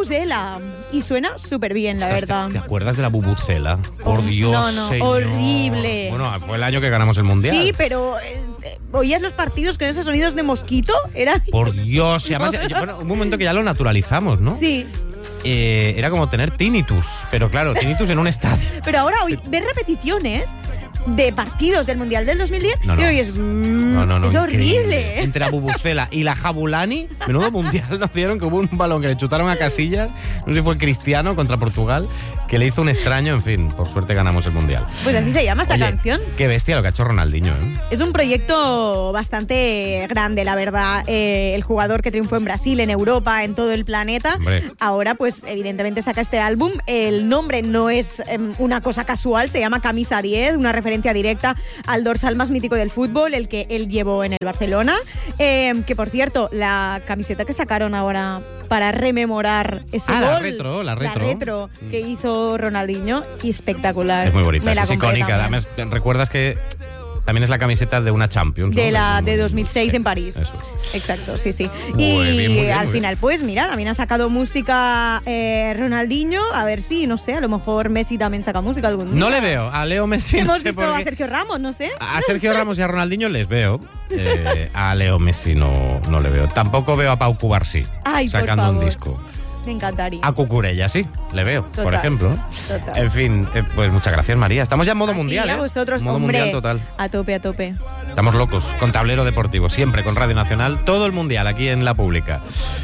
Vuvuzela. Y suena súper bien, la verdad. ¿Te acuerdas de la Vuvuzela? Por Dios, no, señor. horrible. Bueno, fue el año que ganamos el Mundial. Sí, pero ¿oías los partidos con esos sonidos de mosquito? Era... Por Dios. Y además, bueno, un momento que ya lo naturalizamos, ¿no? Sí. Era como tener tinnitus. Pero claro, tinnitus en un estadio. Pero ahora ves repeticiones de partidos del Mundial del 2010 No, no. y oyes... No, es increíble. horrible. Entre la Vuvuzela y la Jabulani, menudo Mundial nos dieron, que hubo un balón que le chutaron a Casillas, no sé si fue Cristiano contra Portugal, que le hizo un extraño, en fin, por suerte ganamos el Mundial. Pues así se llama esta Oye, canción. Qué bestia lo que ha hecho Ronaldinho, ¿eh? Es un proyecto bastante grande, la verdad. El jugador que triunfó en Brasil, en Europa, en todo el planeta. Hombre. Ahora, pues, evidentemente saca este álbum. El nombre no es una cosa casual, se llama Camisa 10, una referencia directa al dorsal más mítico del fútbol, el que él llevó en el Barcelona. Que, por cierto, la camiseta que sacaron ahora para rememorar ese gol. La retro. Que hizo Ronaldinho, espectacular. Es muy bonita, Me la es compré icónica. también. Además, recuerdas que también es la camiseta de una Champions, De ¿no? la de 2006 en París. Eso es. Exacto, sí. Muy bien, al muy final, pues mira, también ha sacado música Ronaldinho. A ver si, no sé, a lo mejor Messi también saca música algún día. No le veo a Leo Messi. Hemos no sé visto por a qué. Sergio Ramos, no sé. A Sergio Ramos y a Ronaldinho les veo. A Leo Messi no le veo. Tampoco veo a Pau Cubarsí Ay, por sacando un favor. disco. Me encantaría. A Cucurella sí, le veo, Total, por ejemplo. total. En fin, pues muchas gracias, María. Estamos ya en modo mundial, Y a ¿eh? vosotros, Modo hombre, mundial total. a tope. Estamos locos, con Tablero Deportivo, siempre con Radio Nacional, todo el mundial aquí en La Pública.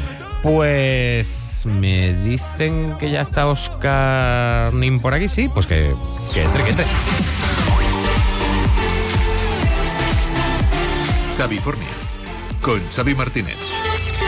Pues me dicen que ya está Oscar Nin por aquí, sí, pues que entre. Xavifornia, con Xavi Martínez.